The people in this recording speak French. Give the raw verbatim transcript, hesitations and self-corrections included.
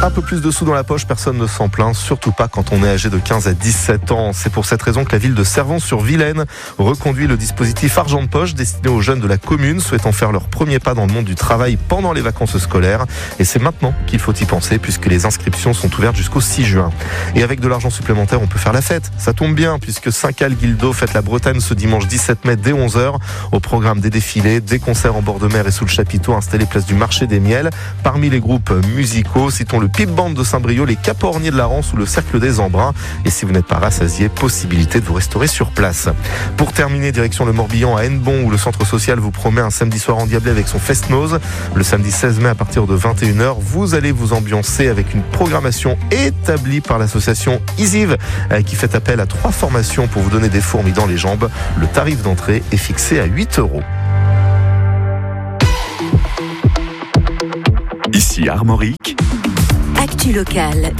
Un peu plus de sous dans la poche, personne ne s'en plaint, surtout pas quand on est âgé de quinze à dix-sept ans. C'est pour cette raison que la ville de Servan-sur-Vilaine reconduit le dispositif Argent de poche destiné aux jeunes de la commune souhaitant faire leur premier pas dans le monde du travail pendant les vacances scolaires. Et c'est maintenant qu'il faut y penser puisque les inscriptions sont ouvertes jusqu'au six juin. Et avec de l'argent supplémentaire, on peut faire la fête. Ça tombe bien puisque Saint-Cal-Guildo fête la Bretagne ce dimanche dix-sept mai dès onze heures. Au programme des défilés, des concerts en bord de mer et sous le chapiteau installé place du marché des Miels. Parmi les groupes musicaux, citons le Pipe Band de Saint-Brieuc, les Caporniers de la Rance ou le Cercle des Embruns. Et si vous n'êtes pas rassasié, possibilité de vous restaurer sur place. Pour terminer, direction le Morbihan à Hennebon où le centre social vous promet un samedi soir endiablé avec son Fest-Noz. Le samedi seize mai à partir de vingt et une heures, vous allez vous ambiancer avec une programmation établie par l'association Isiv qui fait appel à trois formations pour vous donner des fourmis dans les jambes. Le tarif d'entrée est fixé à huit euros. Ici Armorique. Actu locale